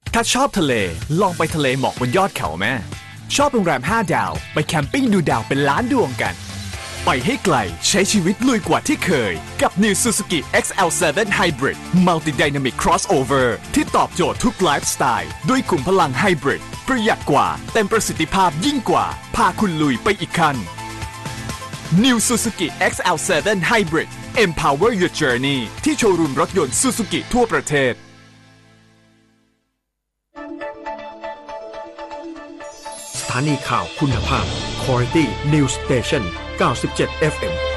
ถ้าชอบทะเลลองไปทะเลหมอกบนยอดเขาแม่ชอบโรงแรม5 ดาวไปแคมปิ้งดูดาวเป็นล้านดวงกันไปให้ไกลใช้ชีวิตลุยกว่าที่เคยกับ New Suzuki XL7 Hybrid Multi Dynamic Crossover ที่ตอบโจทย์ทุกไลฟ์สไตล์ด้วยขุมพลังไฮบริดประหยัดกว่าเต็มประสิทธิภาพยิ่งกว่าพาคุณลุยไปอีกขั้น New Suzuki XL7 Hybrid Empower your journey ที่โชว์รูมรถยนต์ Suzuki ทั่วประเทศสถานีข่าวคุณภาพ Quality News Station 97 FM